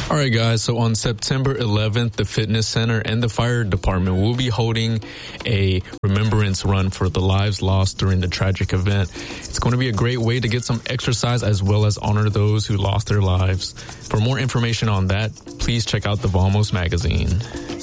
All right, guys. So on September 11th, the fitness center and the fire department will be holding a remembrance run for the lives lost during the tragic event. It's going to be a great way to get some exercise as well as honor those who lost their lives. For more information on that, please check out the Vamos magazine.